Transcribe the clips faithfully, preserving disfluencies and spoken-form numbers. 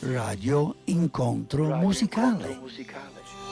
Radio Incontro Radio Musicale. Incontro Musicale.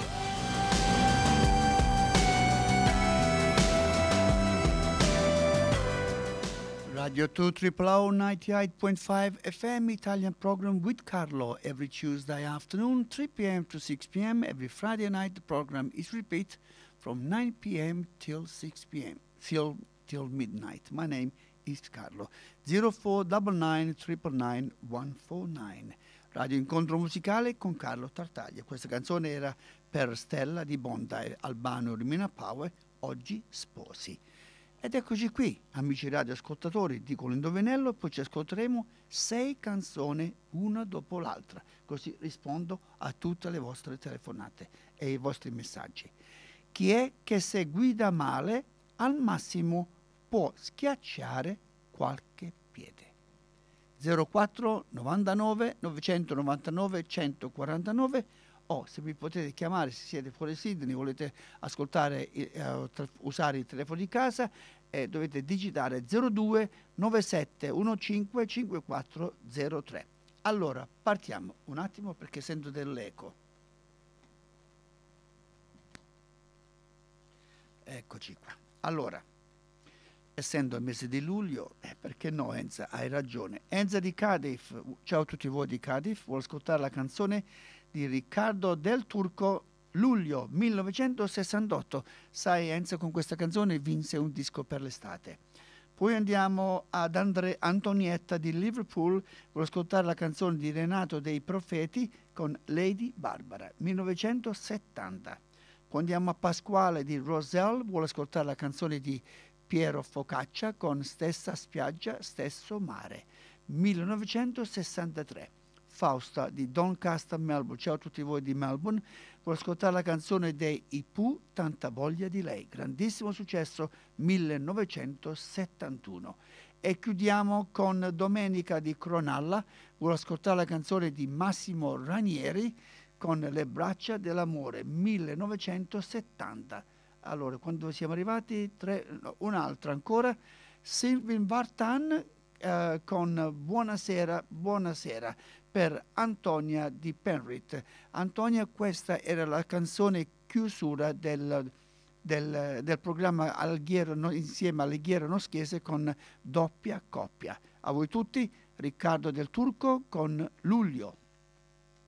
Radio two Triple O ninety-eight point five F M Italian program with Carlo every Tuesday afternoon, three p m to six p m Every Friday night the program is repeat from nine p m till six p m till till midnight. My name is Carlo. zero four nine nine nine nine one four nine. Radio Incontro Musicale con Carlo Tartaglia. Questa canzone era per Stella di Bondi, Albano Rimina Power, oggi sposi. Ed eccoci qui, amici radioascoltatori, dico l'indovinello e poi ci ascolteremo sei canzoni una dopo l'altra, così rispondo a tutte le vostre telefonate e i vostri messaggi. Chi è che se guida male al massimo può schiacciare qualche piede? zero quattro novantanove novecentonovantanove centoquarantanove o se vi potete chiamare, se siete fuori Sydney, volete ascoltare, eh, usare il telefono di casa, eh, dovete digitare zero due nove sette uno cinque cinque quattro zero tre. Allora, partiamo un attimo perché sento dell'eco. Eccoci qua. Allora, essendo il mese di luglio, eh, perché no Enza, hai ragione. Enza di Cardiff, ciao a tutti voi di Cardiff, vuole ascoltare la canzone di Riccardo Del Turco, luglio millenovecentosessantotto. Sai Enza, con questa canzone vinse un disco per l'estate. Poi andiamo ad Andre Antonietta di Liverpool, vuole ascoltare la canzone di Renato dei Profeti con Lady Barbara, millenovecentosettanta. Poi andiamo a Pasquale di Roselle, vuole ascoltare la canzone di Piero Focaccia con Stessa spiaggia, stesso mare, millenovecentosessantatré. Fausta di Doncaster, Melbourne, ciao a tutti voi di Melbourne, vuole ascoltare la canzone dei I Pooh, Tanta voglia di lei, grandissimo successo, millenovecentosettantuno. E chiudiamo con Domenica di Cronalla, vuole ascoltare la canzone di Massimo Ranieri con Le braccia dell'amore, millenovecentosettanta. Allora, quando siamo arrivati, tre, no, un'altra ancora, Sylvain Vartan eh, con Buonasera, buonasera, per Antonia di Penrith. Antonia, questa era la canzone chiusura del, del, del programma Alghiero, no, insieme all'Alghiero Noschese con Doppia Coppia. A voi tutti, Riccardo Del Turco con Luglio.